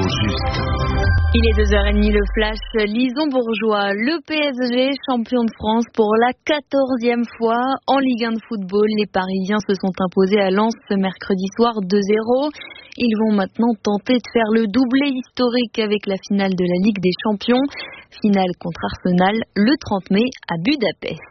juste. Il est 2h30, le flash. Lison Bourgeois, le PSG, champion de France pour la 14e fois en Ligue 1 de football. Les Parisiens se sont imposés à Lens ce mercredi soir 2-0. Ils vont maintenant tenter de faire le doublé historique avec la finale de la Ligue des Champions. Finale contre Arsenal le 30 mai à Budapest.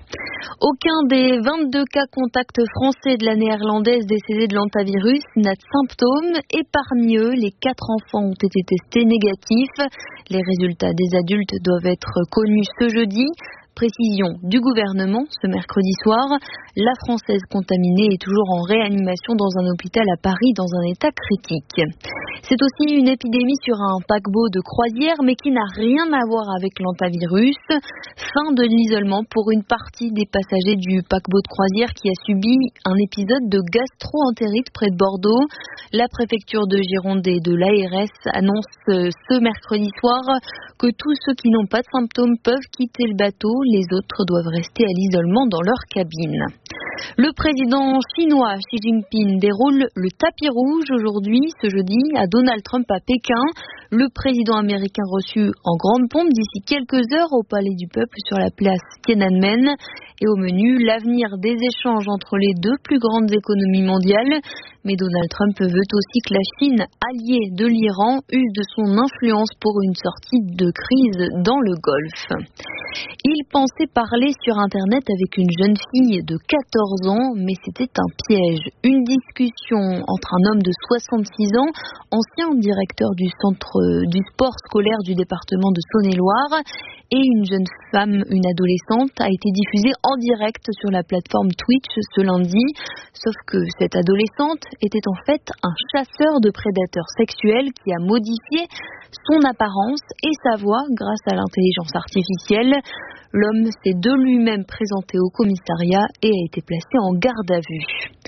Aucun des 22 cas contacts français de la néerlandaise décédée de l'hantavirus n'a de symptômes et parmi eux, les 4 enfants ont été testés négatifs. Les résultats des adultes doivent être connus ce jeudi. Précision du gouvernement ce mercredi soir. La Française contaminée est toujours en réanimation dans un hôpital à Paris dans un état critique. C'est aussi une épidémie sur un paquebot de croisière mais qui n'a rien à voir avec l'hantavirus. Fin de l'isolement pour une partie des passagers du paquebot de croisière qui a subi un épisode de gastro-entérite près de Bordeaux. La préfecture de Gironde et de l'ARS annonce ce mercredi soir que tous ceux qui n'ont pas de symptômes peuvent quitter le bateau. Les autres doivent rester à l'isolement dans leur cabine. Le président chinois Xi Jinping déroule le tapis rouge aujourd'hui, ce jeudi, à Donald Trump à Pékin. Le président américain reçu en grande pompe d'ici quelques heures au Palais du Peuple sur la place Tiananmen. Et au menu, l'avenir des échanges entre les deux plus grandes économies mondiales. Mais Donald Trump veut aussi que la Chine, alliée de l'Iran, use de son influence pour une sortie de crise dans le Golfe. Il pensait parler sur Internet avec une jeune fille de 14 ans, mais c'était un piège. Une discussion entre un homme de 66 ans, ancien directeur du centre du sport scolaire du département de Saône-et-Loire, et une jeune femme, une adolescente, a été diffusée en direct sur la plateforme Twitch ce lundi. Sauf que cette adolescente était en fait un chasseur de prédateurs sexuels qui a modifié son apparence et sa voix grâce à l'intelligence artificielle. L'homme s'est de lui-même présenté au commissariat et a été placé en garde à vue.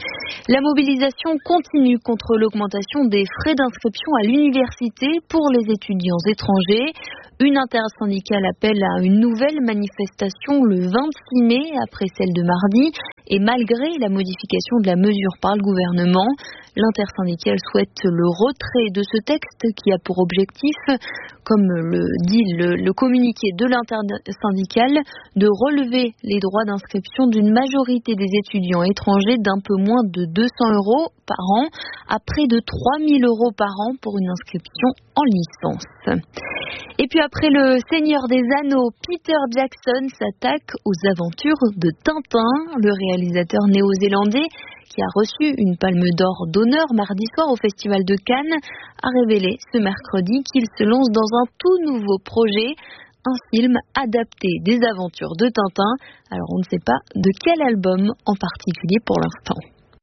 La mobilisation continue contre l'augmentation des frais d'inscription à l'université pour les étudiants étrangers. Une intersyndicale appelle à une nouvelle manifestation le 26 mai après celle de mardi. Et malgré la modification de la mesure par le gouvernement, l'intersyndicale souhaite le retrait de ce texte qui a pour objectif, comme le dit le communiqué de l'intersyndicale, de relever les droits d'inscription d'une majorité des étudiants étrangers d'un peu moins de 200 € par an à près de 3 000 € par an pour une inscription en licence. Et puis après le Seigneur des Anneaux, Peter Jackson s'attaque aux aventures de Tintin. Le réalisateur néo-zélandais, qui a reçu une palme d'or d'honneur mardi soir au Festival de Cannes, a révélé ce mercredi qu'il se lance dans un tout nouveau projet, un film adapté des aventures de Tintin. Alors on ne sait pas de quel album en particulier pour l'instant.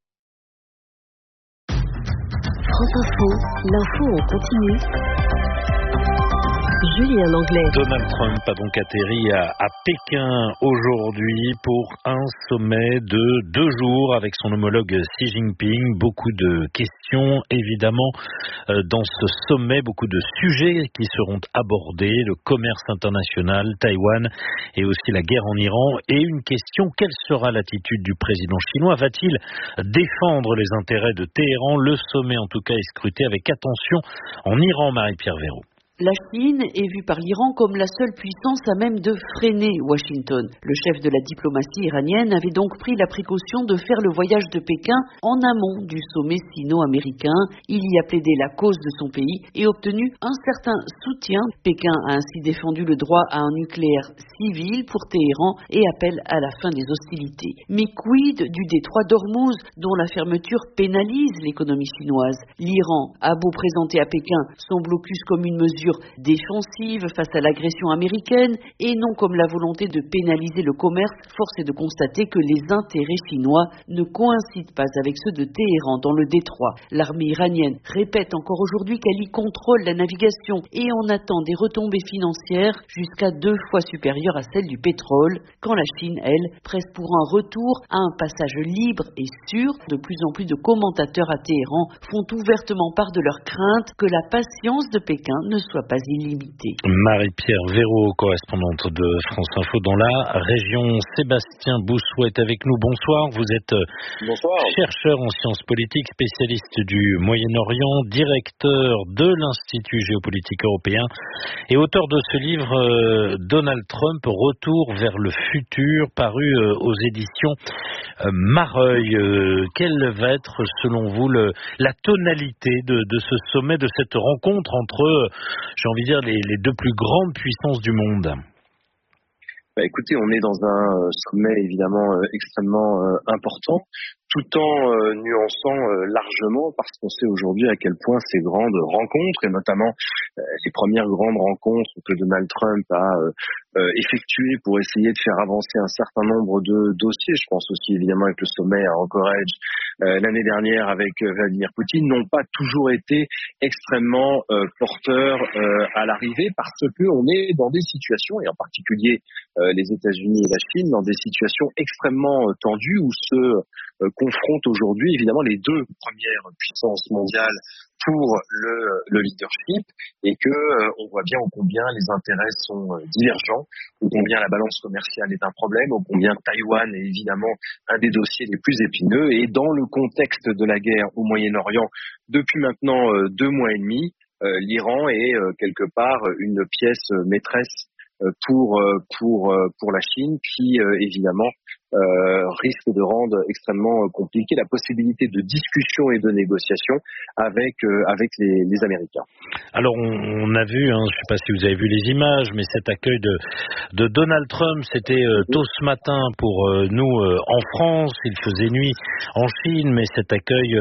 France Info, l'info en continu. Julien Langlais. Donald Trump a donc atterri à Pékin aujourd'hui pour un sommet de 2 jours avec son homologue Xi Jinping. Beaucoup de questions évidemment dans ce sommet, beaucoup de sujets qui seront abordés, le commerce international, Taïwan et aussi la guerre en Iran. Et une question, quelle sera l'attitude du président chinois? Va-t-il défendre les intérêts de Téhéran? Le sommet en tout cas est scruté avec attention en Iran, Marie-Pierre Véraud. La Chine est vue par l'Iran comme la seule puissance à même de freiner Washington. Le chef de la diplomatie iranienne avait donc pris la précaution de faire le voyage de Pékin en amont du sommet sino-américain. Il y a plaidé la cause de son pays et obtenu un certain soutien. Pékin a ainsi défendu le droit à un nucléaire civil pour Téhéran et appelle à la fin des hostilités. Mais quid du détroit d'Ormuz, dont la fermeture pénalise l'économie chinoise? L'Iran a beau présenter à Pékin son blocus comme une mesure défensive face à l'agression américaine et non comme la volonté de pénaliser le commerce, force est de constater que les intérêts chinois ne coïncident pas avec ceux de Téhéran dans le détroit. L'armée iranienne répète encore aujourd'hui qu'elle y contrôle la navigation et on attend des retombées financières jusqu'à 2 fois supérieures à celles du pétrole, quand la Chine, elle, presse pour un retour à un passage libre et sûr. De plus en plus de commentateurs à Téhéran font ouvertement part de leur crainte que la patience de Pékin ne soit pas illimité. Marie-Pierre Véraud, correspondante de France Info dans la région. Sébastien Boussois est avec nous. Bonsoir. Vous êtes chercheur en sciences politiques, spécialiste du Moyen-Orient, directeur de l'Institut géopolitique européen et auteur de ce livre Donald Trump, Retour vers le futur, paru aux éditions Mareuil. Quelle va être, selon vous, la tonalité de ce sommet, de cette rencontre entre, j'ai envie de dire, les deux plus grandes puissances du monde? Écoutez, on est dans un sommet évidemment extrêmement important, tout en nuançant largement, parce qu'on sait aujourd'hui à quel point ces grandes rencontres, et notamment les premières grandes rencontres que Donald Trump a effectuées pour essayer de faire avancer un certain nombre de dossiers, je pense aussi évidemment avec le sommet à Anchorage l'année dernière avec Vladimir Poutine, n'ont pas toujours été extrêmement porteurs à l'arrivée, parce que on est dans des situations, et en particulier les États-Unis et la Chine, dans des situations extrêmement tendues où se confrontent aujourd'hui évidemment les deux premières puissances mondiales pour le leadership, et que on voit bien combien les intérêts sont divergents, combien la balance commerciale est un problème, combien Taïwan est évidemment un des dossiers les plus épineux. Et dans le contexte de la guerre au Moyen-Orient depuis maintenant 2 mois et demi, l'Iran est quelque part une pièce maîtresse pour la Chine, qui évidemment risque de rendre extrêmement compliqué la possibilité de discussion et de négociation avec les Américains. Alors on a vu, je ne sais pas si vous avez vu les images, mais cet accueil de Donald Trump, c'était tôt ce matin pour nous en France. Il faisait nuit en Chine, mais cet accueil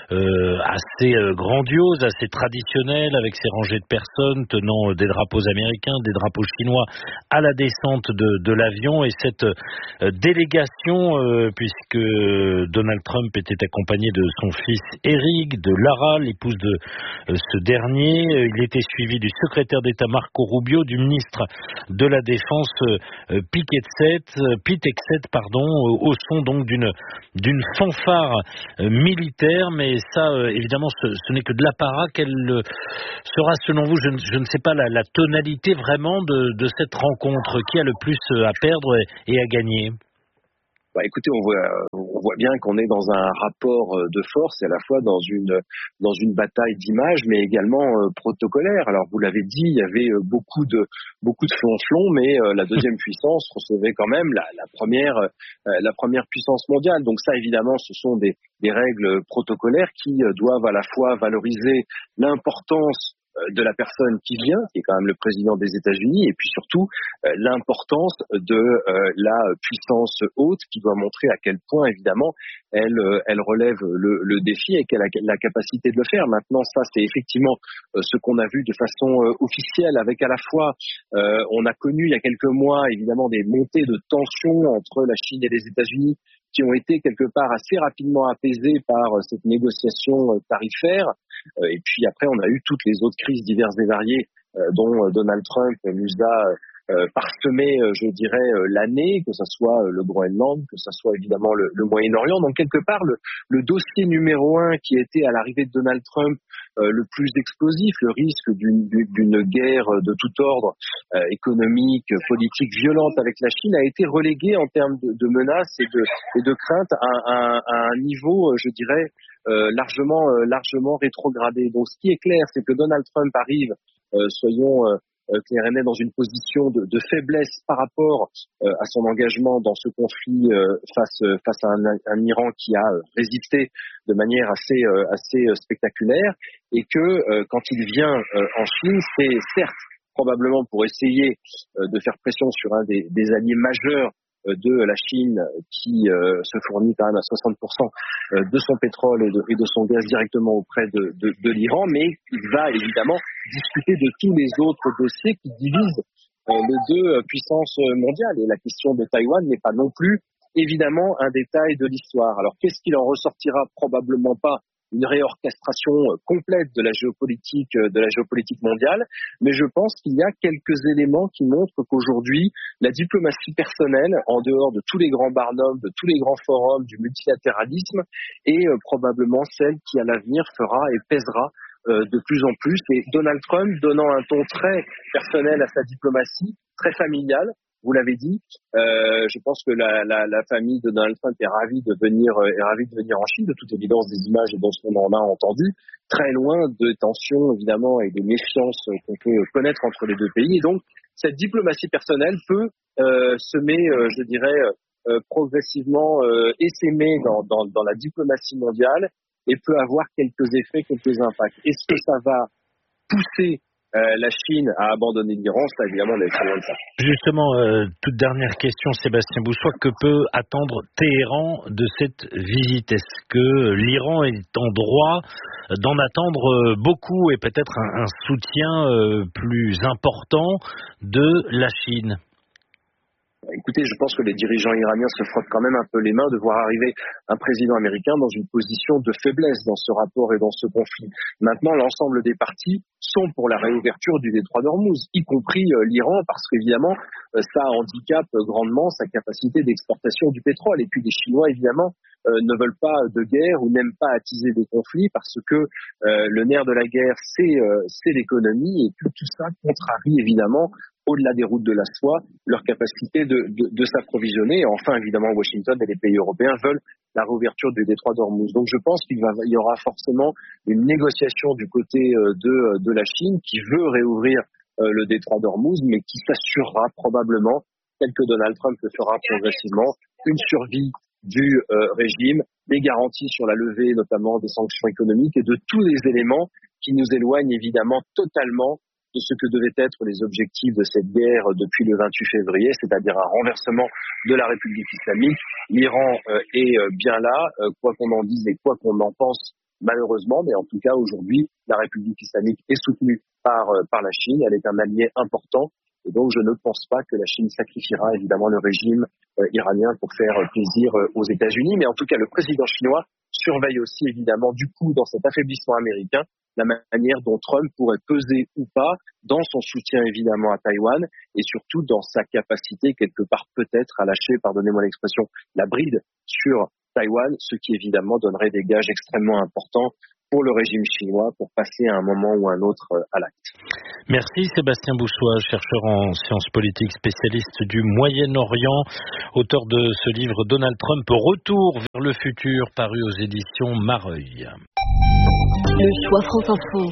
assez grandiose, assez traditionnel, avec ces rangées de personnes tenant des drapeaux américains, des drapeaux chinois à la descente de l'avion, et cette délégation, puisque Donald Trump était accompagné de son fils Eric, de Lara, l'épouse de ce dernier. Il était suivi du secrétaire d'État Marco Rubio, du ministre de la Défense Pete Hegseth, au son donc d'une fanfare militaire. Mais ça, évidemment, ce n'est que de l'apparat. Quelle sera, selon vous, je ne sais pas, la tonalité vraiment de cette rencontre? Qui a le plus à perdre et à gagner? Écoutez, on voit bien qu'on est dans un rapport de force, et à la fois dans une bataille d'image, mais également protocolaire. Alors vous l'avez dit, il y avait beaucoup de flonflons, mais la deuxième puissance recevait quand même la première puissance mondiale. Donc ça, évidemment, ce sont des règles protocolaires qui doivent à la fois valoriser l'importance de la personne qui vient, qui est quand même le président des États-Unis, et puis surtout l'importance de la puissance haute, qui doit montrer à quel point évidemment elle relève le défi et qu'elle a la capacité de le faire. Maintenant, ça c'est effectivement ce qu'on a vu de façon officielle, avec à la fois on a connu il y a quelques mois évidemment des montées de tensions entre la Chine et les États-Unis, qui ont été quelque part assez rapidement apaisées par cette négociation tarifaire. Et puis après, on a eu toutes les autres crises diverses et variées dont Donald Trump nous a parsemé, je dirais, l'année, que ce soit le Groenland, que ce soit évidemment le Moyen-Orient. Donc quelque part, le dossier numéro 1 qui était à l'arrivée de Donald Trump le plus explosif, le risque d'une guerre de tout ordre, économique, politique, violente avec la Chine, a été relégué en termes de menaces et de craintes à un niveau, je dirais, largement rétrogradé. Donc ce qui est clair, c'est que Donald Trump arrive, soyons clairs et nets, dans une position de faiblesse par rapport à son engagement dans ce conflit face à un Iran qui a résisté de manière assez spectaculaire, et que quand il vient en Chine, c'est certes probablement pour essayer de faire pression sur un des alliés majeurs de la Chine, qui se fournit quand même à 60% de son pétrole et de son gaz directement auprès de l'Iran, mais il va évidemment discuter de tous les autres dossiers qui divisent les deux puissances mondiales. Et la question de Taïwan n'est pas non plus évidemment un détail de l'histoire. Alors qu'est-ce qu'il en ressortira? Probablement pas une réorchestration complète de la géopolitique mondiale, mais je pense qu'il y a quelques éléments qui montrent qu'aujourd'hui, la diplomatie personnelle, en dehors de tous les grands barnums, de tous les grands forums, du multilatéralisme, est probablement celle qui, à l'avenir, fera et pèsera de plus en plus. Et Donald Trump donnant un ton très personnel à sa diplomatie, très familiale. Vous l'avez dit, je pense que la famille de Donald Trump est ravie de venir en Chine, de toute évidence des images dont on en a entendu, très loin de tensions évidemment et de méfiances qu'on peut connaître entre les deux pays. Et donc cette diplomatie personnelle peut semer, je dirais, progressivement essaimer dans la diplomatie mondiale et peut avoir quelques effets, quelques impacts. Est-ce que ça va pousser la Chine a abandonné l'Iran? Ça, évidemment, on est très loin de ça. Justement, toute dernière question, Sébastien Boussois, que peut attendre Téhéran de cette visite? Est-ce que l'Iran est en droit d'en attendre beaucoup et peut-être un soutien plus important de la Chine? Écoutez, je pense que les dirigeants iraniens se frottent quand même un peu les mains de voir arriver un président américain dans une position de faiblesse dans ce rapport et dans ce conflit. Maintenant, l'ensemble des partis sont pour la réouverture du détroit d'Ormuz, y compris l'Iran, parce qu'évidemment, ça handicape grandement sa capacité d'exportation du pétrole. Et puis les Chinois, évidemment, ne veulent pas de guerre ou n'aiment pas attiser des conflits parce que le nerf de la guerre, c'est l'économie, et que tout ça contrarie évidemment, au-delà des routes de la soie, leur capacité de s'approvisionner. Et enfin, évidemment, Washington et les pays européens veulent la réouverture du détroit d'Ormuz. Donc je pense qu'il y aura forcément une négociation du côté de la Chine qui veut réouvrir le détroit d'Ormuz, mais qui s'assurera probablement, tel que Donald Trump le fera progressivement, une survie du régime, des garanties sur la levée notamment des sanctions économiques et de tous les éléments qui nous éloignent évidemment totalement de ce que devaient être les objectifs de cette guerre depuis le 28 février, c'est-à-dire un renversement de la République islamique. L'Iran est bien là, quoi qu'on en dise et quoi qu'on en pense malheureusement, mais en tout cas aujourd'hui, la République islamique est soutenue par la Chine, elle est un allié important. Et donc, je ne pense pas que la Chine sacrifiera évidemment le régime iranien pour faire plaisir aux États-Unis. Mais en tout cas, le président chinois surveille aussi évidemment du coup dans cet affaiblissement américain la manière dont Trump pourrait peser ou pas dans son soutien évidemment à Taïwan et surtout dans sa capacité quelque part peut-être à lâcher, pardonnez-moi l'expression, la bride sur Taïwan, ce qui évidemment donnerait des gages extrêmement importants pour le régime chinois pour passer à un moment ou à un autre à l'acte. Merci Sébastien Boussois, chercheur en sciences politiques, spécialiste du Moyen-Orient, auteur de ce livre Donald Trump, Retour vers le futur, paru aux éditions Mareuil. Le choix France Info.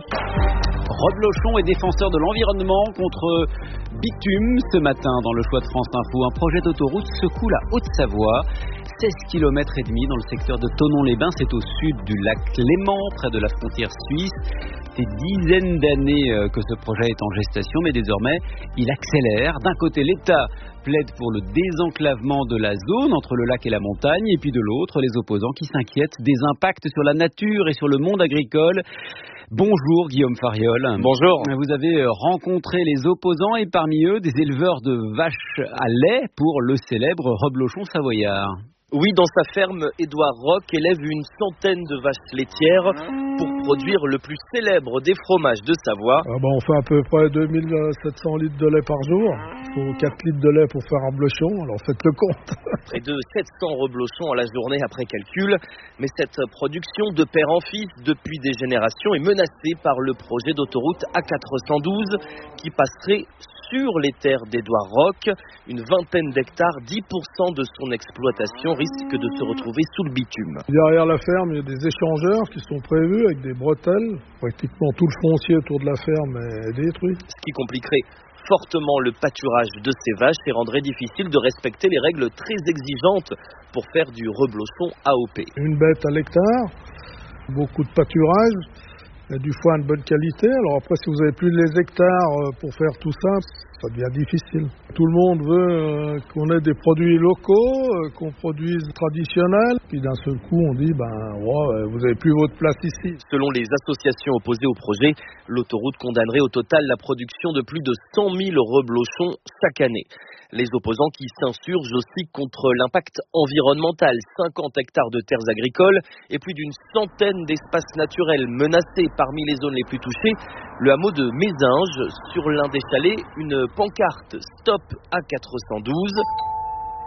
Rob Lochon est défenseur de l'environnement contre bitume ce matin dans le choix de France Info. Un projet d'autoroute secoue la Haute-Savoie. 16 km et demi dans le secteur de Thonon-les-Bains, c'est au sud du lac Léman, près de la frontière suisse. Des dizaines d'années que ce projet est en gestation, mais désormais, il accélère. D'un côté, l'État plaide pour le désenclavement de la zone entre le lac et la montagne, et puis de l'autre, les opposants qui s'inquiètent des impacts sur la nature et sur le monde agricole. Bonjour Guillaume Fariol. Bonjour. Vous avez rencontré les opposants et parmi eux des éleveurs de vaches à lait pour le célèbre Rob Lochon savoyard. Oui, dans sa ferme, Édouard Roch élève une centaine de vaches laitières pour produire le plus célèbre des fromages de Savoie. On fait à peu près 2700 litres de lait par jour. Il faut 4 litres de lait pour faire un blochon, alors faites le compte. Près de 700 reblochons à la journée après calcul. Mais cette production de père en fils depuis des générations est menacée par le projet d'autoroute A412 qui passerait sur les terres d'Édouard Roch. Une vingtaine d'hectares, 10% de son exploitation risque de se retrouver sous le bitume. Derrière la ferme, il y a des échangeurs qui sont prévus avec des bretelles. Pratiquement tout le foncier autour de la ferme est détruit. Ce qui compliquerait fortement le pâturage de ces vaches et rendrait difficile de respecter les règles très exigeantes pour faire du reblochon AOP. Une bête à l'hectare, beaucoup de pâturage. Il y a du foin de bonne qualité. Alors après, si vous n'avez plus les hectares pour faire tout ça, ça devient difficile. Tout le monde veut qu'on ait des produits locaux, qu'on produise traditionnels. Puis d'un seul coup, on dit, vous n'avez plus votre place ici. Selon les associations opposées au projet, l'autoroute condamnerait au total la production de plus de 100 000 reblochons chaque année. Les opposants qui s'insurgent aussi contre l'impact environnemental. 50 hectares de terres agricoles et plus d'une centaine d'espaces naturels menacés parmi les zones les plus touchées. Le hameau de Mézinges, sur l'un des chalets, une pancarte Stop A412.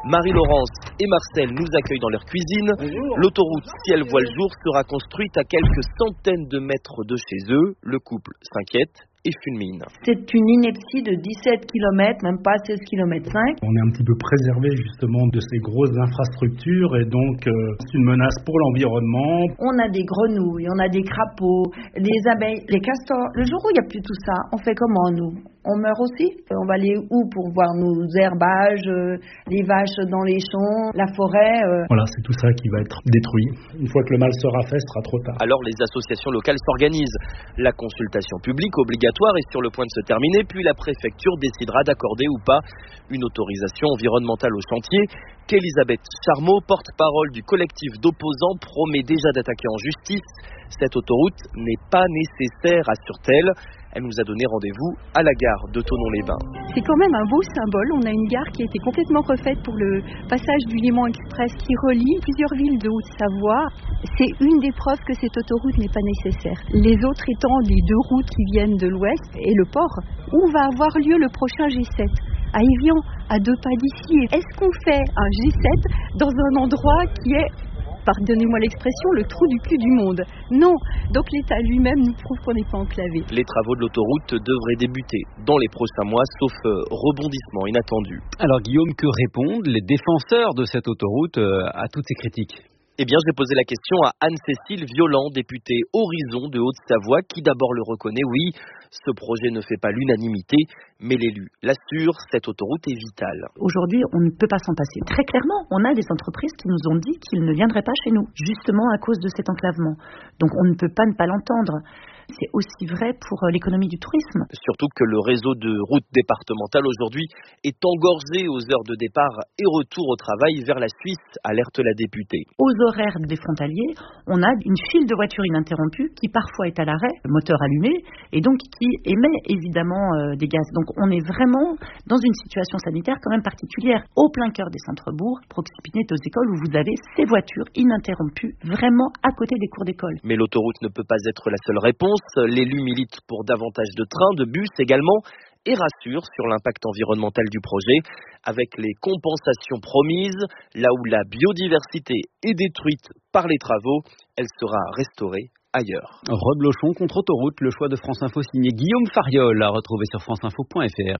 Marie-Laurence et Marcel nous accueillent dans leur cuisine. Bonjour. L'autoroute, si elle voit le jour, sera construite à quelques centaines de mètres de chez eux. Le couple s'inquiète et fulmine. C'est une ineptie de 17 km, même pas 16 km 5. On est un petit peu préservé justement de ces grosses infrastructures et donc c'est une menace pour l'environnement. On a des grenouilles, on a des crapauds, des abeilles, les castors. Le jour où il n'y a plus tout ça, on fait comment nous ? On meurt aussi ? On va aller où pour voir nos herbages, les vaches dans les champs, la forêt Voilà, c'est tout ça qui va être détruit. Une fois que le mal sera fait, ce sera trop tard. Alors les associations locales s'organisent. La consultation publique obligatoire est sur le point de se terminer, puis la préfecture décidera d'accorder ou pas une autorisation environnementale au chantier qu'Elisabeth Charmeau, porte-parole du collectif d'opposants, promet déjà d'attaquer en justice. Cette autoroute n'est pas nécessaire, assure-t-elle. Elle nous a donné rendez-vous à la gare de Thonon-les-Bains. C'est quand même un beau symbole. On a une gare qui a été complètement refaite pour le passage du Léman Express qui relie plusieurs villes de Haute-Savoie. C'est une des preuves que cette autoroute n'est pas nécessaire. Les autres étant les deux routes qui viennent de l'ouest et le port, où va avoir lieu le prochain G7 ? À Évian, à 2 pas d'ici. Est-ce qu'on fait un G7 dans un endroit qui est, pardonnez-moi l'expression, le trou du cul du monde? Non. Donc l'État lui-même nous prouve qu'on n'est pas enclavé. Les travaux de l'autoroute devraient débuter dans les prochains mois, sauf rebondissement inattendu. Alors Guillaume, que répondent les défenseurs de cette autoroute à toutes ces critiques ? Eh bien, j'ai posé la question à Anne-Cécile Violent, députée Horizon de Haute-Savoie, qui d'abord le reconnaît, oui, ce projet ne fait pas l'unanimité, mais l'élu l'assure, cette autoroute est vitale. Aujourd'hui, on ne peut pas s'en passer. Très clairement, on a des entreprises qui nous ont dit qu'ils ne viendraient pas chez nous, justement à cause de cet enclavement. Donc on ne peut pas ne pas l'entendre. C'est aussi vrai pour l'économie du tourisme. Surtout que le réseau de routes départementales aujourd'hui est engorgé aux heures de départ et retour au travail vers la Suisse, alerte la députée. Aux horaires des frontaliers, on a une file de voitures ininterrompue qui parfois est à l'arrêt, moteur allumé, et donc qui émet évidemment des gaz. Donc on est vraiment dans une situation sanitaire quand même particulière, au plein cœur des centres-bourgs, proximité aux écoles où vous avez ces voitures ininterrompues vraiment à côté des cours d'école. Mais l'autoroute ne peut pas être la seule réponse. L'élu milite pour davantage de trains, de bus également, et rassure sur l'impact environnemental du projet. Avec les compensations promises, là où la biodiversité est détruite par les travaux, elle sera restaurée ailleurs. Reblochon contre autoroute, le choix de France Info signé Guillaume Fariol, à retrouver sur franceinfo.fr.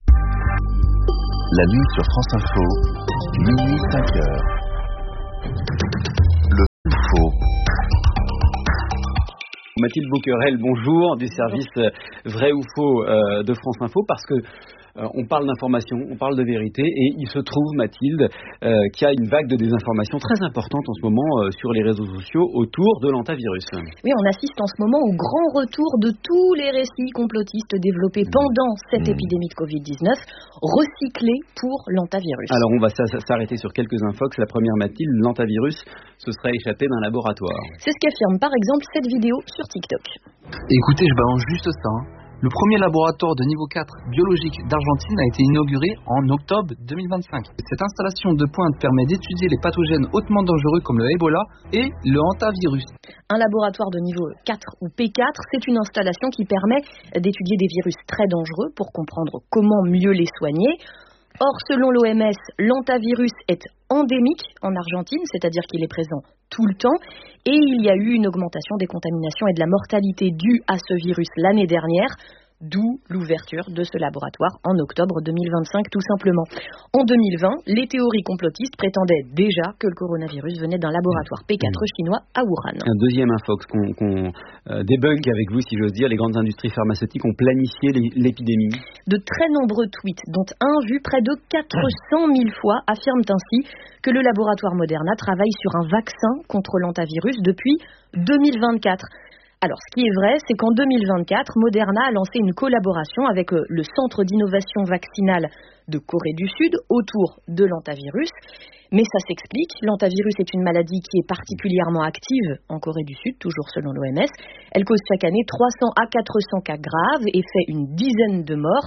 La nuit sur France Info, minuit 5h. Le faux. Mathilde Beauquerel, bonjour, du service Vrai ou Faux de France Info, parce que on parle d'information, on parle de vérité, et il se trouve, Mathilde, qu'il y a une vague de désinformation très importante en ce moment sur les réseaux sociaux autour de l'antavirus. Oui, on assiste en ce moment au grand retour de tous les récits complotistes développés pendant cette épidémie de Covid-19, recyclés pour l'antavirus. Alors on va s'arrêter sur quelques infox. La première, Mathilde, l'antavirus se serait échappé d'un laboratoire. C'est ce qu'affirme par exemple cette vidéo sur TikTok. Écoutez, je balance juste ça. Le premier laboratoire de niveau 4 biologique d'Argentine a été inauguré en octobre 2025. Cette installation de pointe permet d'étudier les pathogènes hautement dangereux comme le Ebola et le hantavirus. Un laboratoire de niveau 4 ou P4, c'est une installation qui permet d'étudier des virus très dangereux pour comprendre comment mieux les soigner. Or, selon l'OMS, l'hantavirus est endémique en Argentine, c'est-à-dire qu'il est présent tout le temps, et il y a eu une augmentation des contaminations et de la mortalité due à ce virus l'année dernière, d'où l'ouverture de ce laboratoire en octobre 2025 tout simplement. En 2020, les théories complotistes prétendaient déjà que le coronavirus venait d'un laboratoire P4 chinois à Wuhan. Un deuxième infox qu'on débunk avec vous, si j'ose dire, les grandes industries pharmaceutiques ont planifié l'épidémie. De très nombreux tweets, dont un vu près de 400 000 fois, affirment ainsi que le laboratoire Moderna travaille sur un vaccin contre l'hantavirus depuis 2024. Alors, ce qui est vrai, c'est qu'en 2024, Moderna a lancé une collaboration avec le Centre d'innovation vaccinale de Corée du Sud autour de l'hantavirus. Mais ça s'explique, l'hantavirus est une maladie qui est particulièrement active en Corée du Sud, toujours selon l'OMS. Elle cause chaque année 300 à 400 cas graves et fait une dizaine de morts.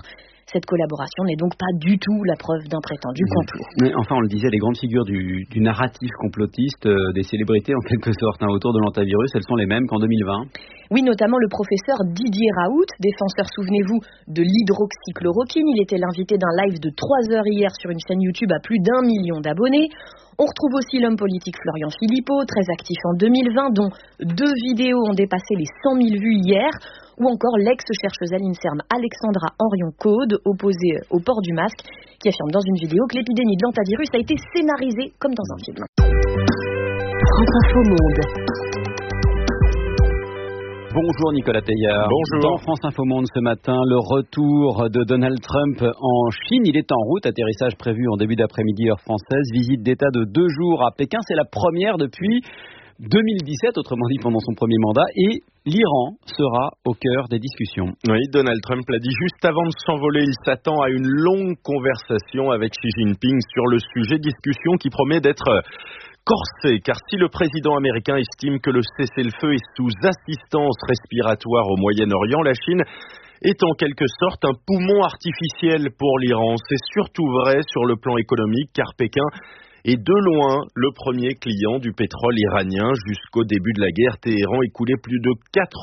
Cette collaboration n'est donc pas du tout la preuve d'un prétendu complot. Mais enfin, on le disait, les grandes figures du narratif complotiste des célébrités, en quelque sorte, autour de l'antivirus, elles sont les mêmes qu'en 2020. Oui, notamment le professeur Didier Raoult, défenseur, souvenez-vous, de l'hydroxychloroquine. Il était l'invité d'un live de 3 heures hier sur une chaîne YouTube à plus d'1 million d'abonnés. On retrouve aussi l'homme politique Florian Philippot, très actif en 2020, dont 2 vidéos ont dépassé les 100 000 vues hier. Ou encore l'ex-chercheuse à l'INSERM Alexandra Henrion-Caude, opposée au port du masque, qui affirme dans une vidéo que l'épidémie de l'antivirus a été scénarisée comme dans un film. France Info Monde. Bonjour Nicolas Teillard. Bonjour. Dans France Info Monde ce matin, le retour de Donald Trump en Chine. Il est en route, atterrissage prévu en début d'après-midi heure française. Visite d'État de 2 jours à Pékin, c'est la première depuis 2017, autrement dit pendant son premier mandat, et l'Iran sera au cœur des discussions. Oui, Donald Trump l'a dit juste avant de s'envoler. Il s'attend à une longue conversation avec Xi Jinping sur le sujet, discussion qui promet d'être corsée, car si le président américain estime que le cessez-le-feu est sous assistance respiratoire au Moyen-Orient, la Chine est en quelque sorte un poumon artificiel pour l'Iran. C'est surtout vrai sur le plan économique, car Pékin est de loin le premier client du pétrole iranien. Jusqu'au début de la guerre, Téhéran écoulait plus de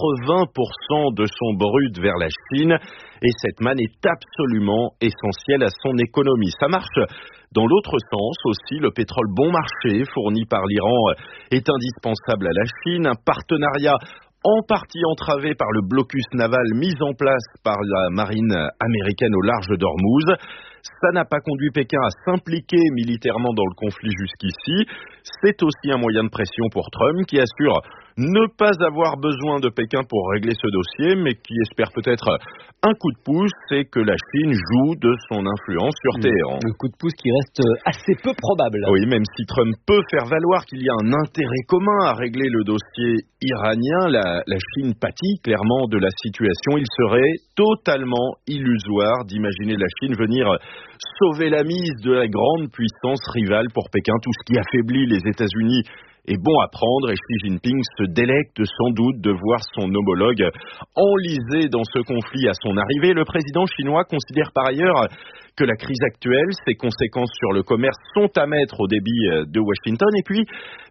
80% de son brut vers la Chine, et cette manne est absolument essentielle à son économie. Ça marche dans l'autre sens aussi. Le pétrole bon marché fourni par l'Iran est indispensable à la Chine. Un partenariat en partie entravé par le blocus naval mis en place par la marine américaine au large d'Ormuz. Ça n'a pas conduit Pékin à s'impliquer militairement dans le conflit jusqu'ici. C'est aussi un moyen de pression pour Trump, qui assure ne pas avoir besoin de Pékin pour régler ce dossier, mais qui espère peut-être un coup de pouce, c'est que la Chine joue de son influence sur Téhéran. Un coup de pouce qui reste assez peu probable. Oui, même si Trump peut faire valoir qu'il y a un intérêt commun à régler le dossier iranien, la Chine pâtit clairement de la situation. Il serait totalement illusoire d'imaginer la Chine venir sauver la mise de la grande puissance rivale pour Pékin. Tout ce qui affaiblit les États-Unis est bon à prendre, et Xi Jinping se délecte sans doute de voir son homologue enlisé dans ce conflit à son arrivée. Le président chinois considère par ailleurs que la crise actuelle, ses conséquences sur le commerce sont à mettre au débit de Washington, et puis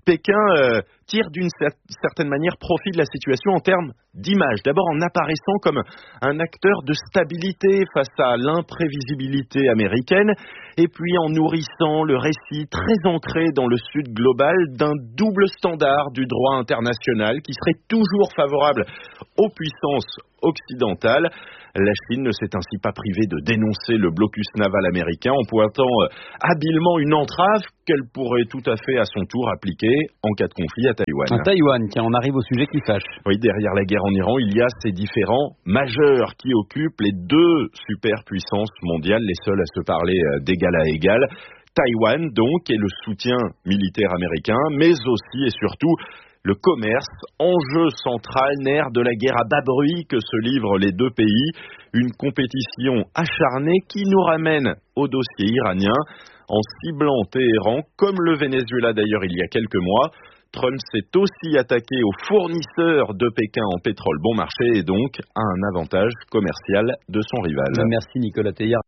Pékin tire d'une certaine manière profit de la situation en termes d'image. D'abord en apparaissant comme un acteur de stabilité face à l'imprévisibilité américaine, et puis en nourrissant le récit très ancré dans le Sud global d'un double standard du droit international qui serait toujours favorable aux puissances occidentales. La Chine ne s'est ainsi pas privée de dénoncer le blocus naval américain en pointant habilement une entrave qu'elle pourrait tout à fait à son tour appliquer en cas de conflit à Taïwan. À Taïwan, qui en arrive au sujet qui fâche. Oui, derrière la guerre en Iran, il y a ces différents majeurs qui occupent les 2 superpuissances mondiales, les seules à se parler d'égal à égal. Taïwan, donc, et le soutien militaire américain, mais aussi et surtout le commerce, enjeu central, nerf de la guerre à bas bruit que se livrent les 2 pays. Une compétition acharnée qui nous ramène au dossier iranien. En ciblant Téhéran, comme le Venezuela d'ailleurs il y a quelques mois, Trump s'est aussi attaqué aux fournisseurs de Pékin en pétrole bon marché et donc à un avantage commercial de son rival. Merci Nicolas Teillard.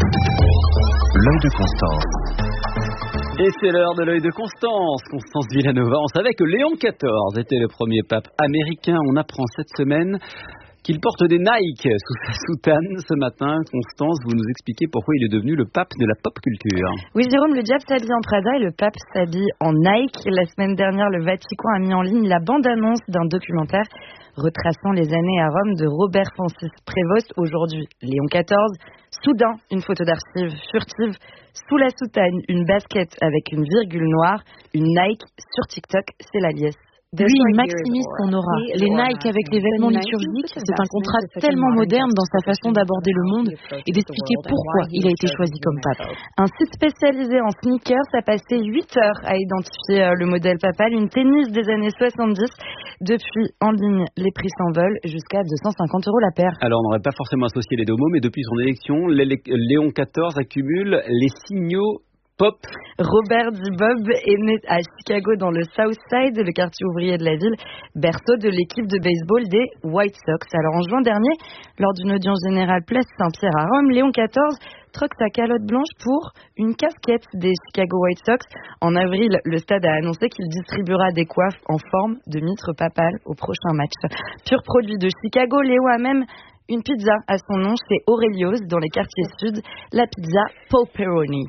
L'œil de Constance. Et c'est l'heure de l'œil de Constance. Constance Villanova, on savait que Léon XIV était le premier pape américain. On apprend cette semaine qu'il porte des Nike sous sa soutane. Ce matin, Constance, vous nous expliquez pourquoi il est devenu le pape de la pop culture. Oui, Jérôme, le diable s'habille en Prada et le pape s'habille en Nike. La semaine dernière, le Vatican a mis en ligne la bande-annonce d'un documentaire retraçant les années à Rome de Robert Francis Prévost, aujourd'hui Léon XIV. Soudain, une photo d'archive furtive, sous la soutane, une basket avec une virgule noire, une Nike sur TikTok, c'est la liesse. Lui, il maximise son aura. Les Nike avec les vêtements liturgiques, c'est un contraste tellement moderne dans sa façon d'aborder le monde et d'expliquer pourquoi il a été choisi comme pape. Un site spécialisé en sneakers a passé 8 heures à identifier le modèle papal, une tennis des années 70. Depuis, en ligne, les prix s'envolent jusqu'à 250 € la paire. Alors, on n'aurait pas forcément associé les 2 mots, mais depuis son élection, Léon XIV accumule les signaux Pop. Robert D. Bob est né à Chicago dans le South Side, le quartier ouvrier de la ville, berceau de l'équipe de baseball des White Sox. Alors en juin dernier, lors d'une audience générale place Saint-Pierre à Rome, Léon XIV troque sa calotte blanche pour une casquette des Chicago White Sox. En avril, le stade a annoncé qu'il distribuera des coiffes en forme de mitre papale au prochain match. Pur produit de Chicago, Léo a même une pizza à son nom chez Aurelio's dans les quartiers sud, la pizza Pepperoni.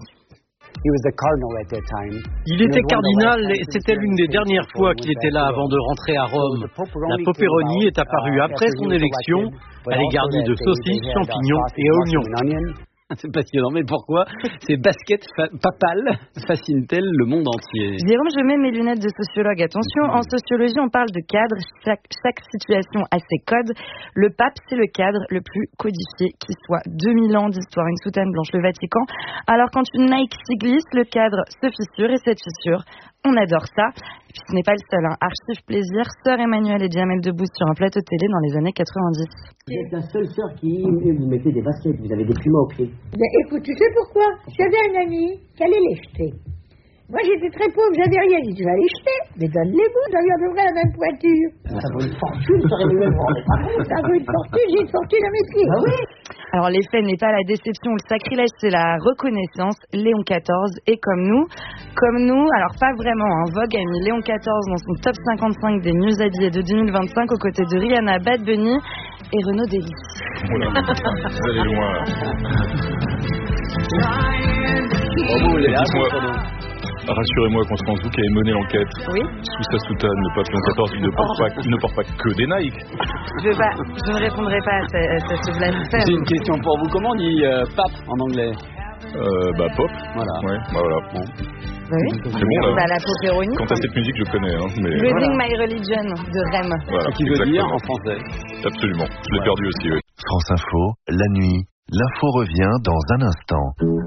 Il était cardinal et c'était l'une des dernières fois qu'il était là avant de rentrer à Rome. La Pepperoni est apparue après son élection. Elle est garnie de saucisses, champignons et oignons. C'est passionnant, mais pourquoi ces baskets papales fascinent-elles le monde entier? Jérôme, je mets mes lunettes de sociologue. Attention, en sociologie, on parle de cadre. Chaque situation a ses codes. Le pape, c'est le cadre le plus codifié qui soit. 2000 ans d'histoire, une soutane blanche, le Vatican. Alors, quand une Nike s'y glisse, le cadre se fissure et cette fissure, on adore ça. Et puis, ce n'est pas le seul. Archive plaisir, Sœur Emmanuelle et Jamel Debbouze sur un plateau télé dans les années 90. Vous êtes la seule sœur qui vous mettez des baskets, vous avez des pumas aux pieds. Ben, écoute, tu sais pourquoi? J'avais un ami qui allait les jeter. Moi, j'étais très pauvre, j'avais rien. J'ai dit, tu vas les jeter, mais donne-les-vous, ça lui à peu près la même pointure. Ça vaut une fortune, ça aurait vous rendez pas compte. Ça vaut une fortune, j'ai une fortune à mes pieds. Ah oui. Alors l'effet n'est pas la déception ou le sacrilège, c'est la reconnaissance. Léon XIV est comme nous, alors pas vraiment. Vogue a mis Léon XIV dans son top 55 des mieux habillés de 2025 aux côtés de Rihanna, Bad Bunny et Renaud Dely. Voilà, vous allez loin. Rassurez-moi, Constance, vous qui avez mené l'enquête, oui, sous sa soutane, le pape Léon XIV, il ne porte pas que des Nike. Je ne répondrai pas à ce blasphème. C'est une question pour vous. Comment on dit pape en anglais? Pop. Voilà. Ouais, voilà. Bon. Oui. C'est bon, là. La Pepperoni. Quant à cette musique, je connais. Mais Reading My Religion de Rem. Voilà, ce qui veut dire en français. Absolument. Je l'ai perdu aussi, oui. France Info, la nuit. L'info revient dans un instant.